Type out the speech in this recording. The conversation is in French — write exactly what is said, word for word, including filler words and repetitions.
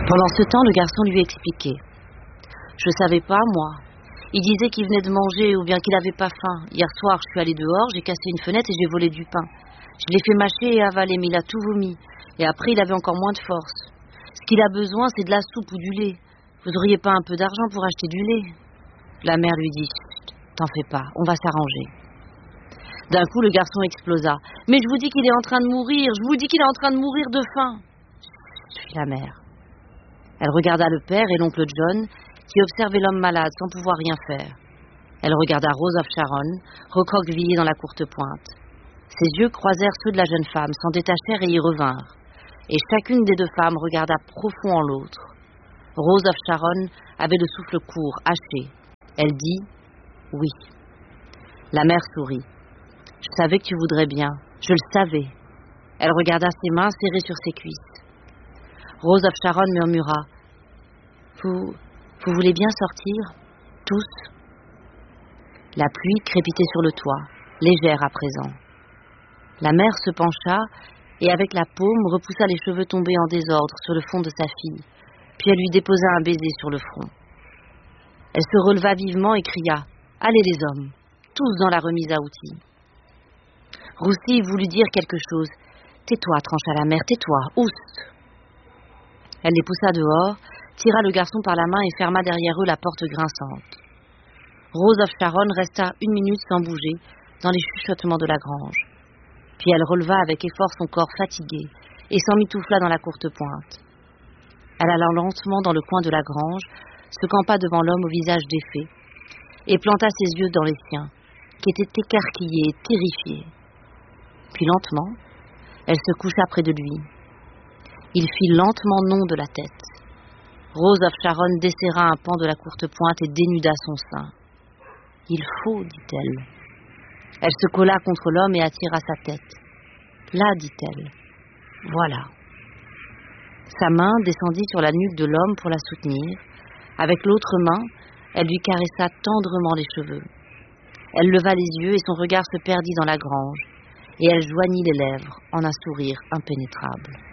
Pendant ce temps, le garçon lui expliquait. Je savais pas, moi. Il disait qu'il venait de manger ou bien qu'il avait pas faim. Hier soir, je suis allée dehors, j'ai cassé une fenêtre et j'ai volé du pain. Je l'ai fait mâcher et avaler, mais il a tout vomi. Et après, il avait encore moins de force. Ce qu'il a besoin, c'est de la soupe ou du lait. Vous auriez pas un peu d'argent pour acheter du lait? La mère lui dit, t'en fais pas, on va s'arranger. D'un coup, le garçon explosa. Mais je vous dis qu'il est en train de mourir, je vous dis qu'il est en train de mourir de faim. Je suis la mère. Elle regarda le père et l'oncle John, qui observaient l'homme malade sans pouvoir rien faire. Elle regarda Rose of Sharon, recroquevillée dans la courte pointe. Ses yeux croisèrent ceux de la jeune femme, s'en détachèrent et y revinrent. Et chacune des deux femmes regarda profond en l'autre. Rose of Sharon avait le souffle court, haché. Elle dit « Oui ». La mère sourit. « Je savais que tu voudrais bien. Je le savais. » Elle regarda ses mains serrées sur ses cuisses. Rose of Sharon murmura « Vous... vous voulez bien sortir, tous ?» La pluie crépitait sur le toit, légère à présent. La mère se pencha et avec la paume repoussa les cheveux tombés en désordre sur le front de sa fille, puis elle lui déposa un baiser sur le front. Elle se releva vivement et cria « Allez les hommes, tous dans la remise à outils !» Roussi voulut dire quelque chose. « Tais-toi, trancha la mère, tais-toi, ousse !» Elle les poussa dehors, tira le garçon par la main et ferma derrière eux la porte grinçante. Rose of Sharon resta une minute sans bouger, dans les chuchotements de la grange. Puis elle releva avec effort son corps fatigué et s'emmitoufla dans la courte pointe. Elle alla lentement dans le coin de la grange, se campa devant l'homme au visage défait, et planta ses yeux dans les siens, qui étaient écarquillés et terrifiés. Puis lentement, elle se coucha près de lui. Il fit lentement non de la tête. Rose of Sharon desserra un pan de la courte pointe et dénuda son sein. « Il faut, dit-elle. » Elle se colla contre l'homme et attira sa tête. « Là, dit-elle. Voilà. » Sa main descendit sur la nuque de l'homme pour la soutenir. Avec l'autre main, elle lui caressa tendrement les cheveux. Elle leva les yeux et son regard se perdit dans la grange, et elle joignit les lèvres en un sourire impénétrable.